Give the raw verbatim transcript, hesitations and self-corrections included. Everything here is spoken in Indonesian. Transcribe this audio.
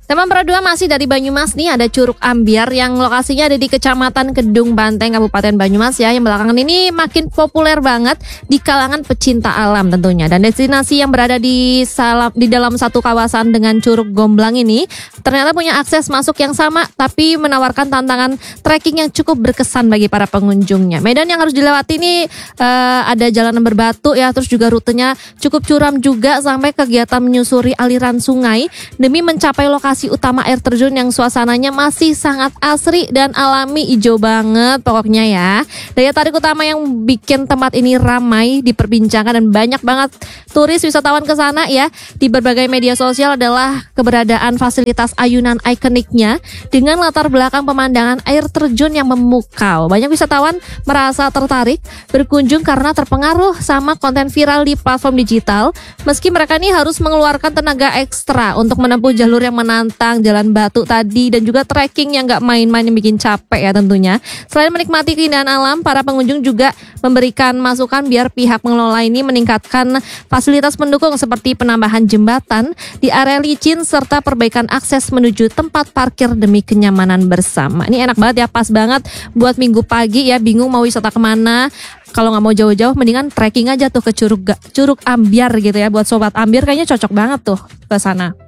Tema berdua masih dari Banyumas nih, ada Curug Ambyar yang lokasinya ada di Kecamatan Kedung Banteng, Kabupaten Banyumas ya, yang belakangan ini makin populer banget di kalangan pecinta alam tentunya. Dan destinasi yang berada di salam, di dalam satu kawasan dengan Curug Gomblang ini ternyata punya akses masuk yang sama, tapi menawarkan tantangan trekking yang cukup berkesan bagi para pengunjungnya. Medan yang harus dilewati ini uh, ada jalanan berbatu ya, terus juga rutenya cukup curam juga sampai kegiatan menyusuri aliran sungai demi mencapai lokasi utama air terjun yang suasananya masih sangat asri dan alami, hijau banget pokoknya ya. Daya tarik utama yang bikin tempat ini ramai diperbincangkan dan banyak banget turis wisatawan ke sana ya di berbagai media sosial adalah keberadaan fasilitas ayunan ikoniknya dengan latar belakang pemandangan air terjun yang memukau. Banyak wisatawan merasa tertarik berkunjung karena terpengaruh sama konten viral di platform digital, meski mereka ini harus mengeluarkan tenaga ekstra untuk menempuh jalur yang menantang, jalan batu tadi, dan juga trekking yang gak main-main yang bikin capek ya tentunya. Selain menikmati keindahan alam, para pengunjung juga memberikan masukan biar pihak pengelola ini meningkatkan fasilitas pendukung seperti penambahan jembatan di area licin serta perbaikan akses menuju tempat parkir demi kenyamanan bersama. Ini enak banget ya, pas banget buat minggu pagi ya, bingung mau wisata kemana. Kalau nggak mau jauh-jauh, mendingan trekking aja tuh ke Curug Curug Ambyar gitu ya. Buat sobat Ambyar kayaknya cocok banget tuh ke sana.